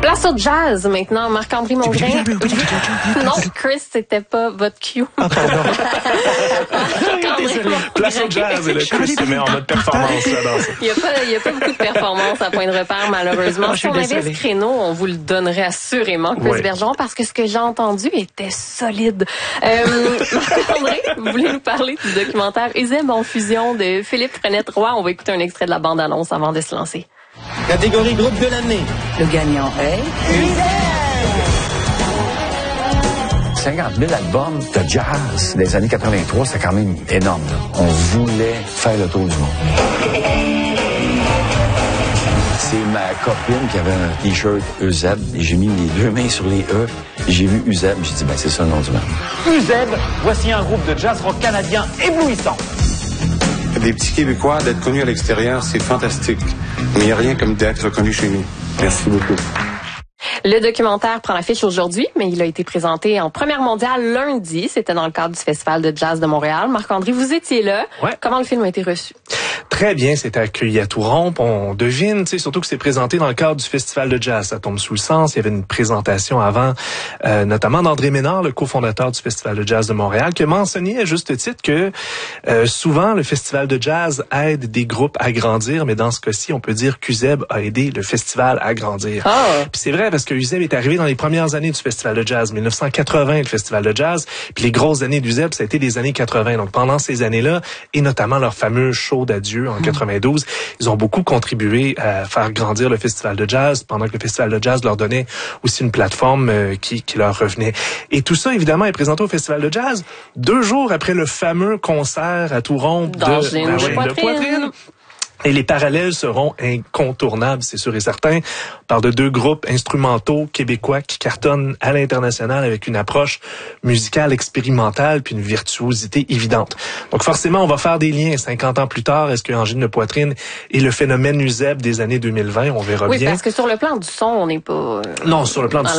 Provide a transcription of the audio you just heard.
Place au jazz maintenant, Marc-André Mongrain. Non, Chris, c'était pas votre cue. Ah, pardon. Désolé. Place au jazz et le Chris se met en mode performance. J'adore ça. Il y a pas beaucoup de performance à point de repère, malheureusement. Si on avait ce créneau, on vous le donnerait assurément, Chris Bergeron, parce que ce que j'ai entendu était solide. Marc-André, vous voulez nous parler du documentaire Uzeb en fusion de Philippe Frenette-Roy? On va écouter un extrait de la bande-annonce avant de se lancer. Catégorie groupe de l'année. Le gagnant est... 50 000 albums de jazz des années 83, c'est quand même énorme. Là. On voulait faire le tour du monde. C'est ma copine qui avait un T-shirt Uzeb et j'ai mis les deux mains sur les E. J'ai vu Uzeb, j'ai dit, c'est ça le nom du monde. Uzeb, voici un groupe de jazz rock canadien éblouissant. Des petits Québécois, d'être connus à l'extérieur, c'est fantastique. Mais il n'y a rien comme d'être reconnu chez nous. Merci beaucoup. Le documentaire prend l'affiche aujourd'hui, mais il a été présenté en première mondiale lundi. C'était dans le cadre du Festival de jazz de Montréal. Marc-André, vous étiez là. Ouais. Comment le film a été reçu? Très bien, c'était accueilli à tout rompre. On devine, surtout que c'est présenté dans le cadre du Festival de jazz. Ça tombe sous le sens. Il y avait une présentation avant, notamment d'André Ménard, le cofondateur du Festival de jazz de Montréal, qui a mentionné à juste titre que souvent le Festival de jazz aide des groupes à grandir, mais dans ce cas-ci, on peut dire qu'Uzeb a aidé le festival à grandir. Oh. Puis c'est vrai parce que Uzeb est arrivé dans les premières années du Festival de jazz, 1980, le Festival de jazz. Puis les grosses années d'Uzeb, ça a été les années 80. Donc pendant ces années-là, et notamment leur fameux show d'adieu en 92, ils ont beaucoup contribué à faire grandir le Festival de jazz, pendant que le Festival de jazz leur donnait aussi une plateforme qui leur revenait. Et tout ça, évidemment, est présenté au Festival de jazz 2 jours après le fameux concert à tout rompre de Poitrine. Et les parallèles seront incontournables, c'est sûr et certain. On parle de 2 groupes instrumentaux québécois qui cartonnent à l'international avec une approche musicale expérimentale puis une virtuosité évidente. Donc forcément, on va faire des liens 50 ans plus tard. Est-ce que Angine de Poitrine est le phénomène Uzeb des années 2020? On verra bien. Oui, parce que sur le plan du son, on n'est pas... Non, sur le plan du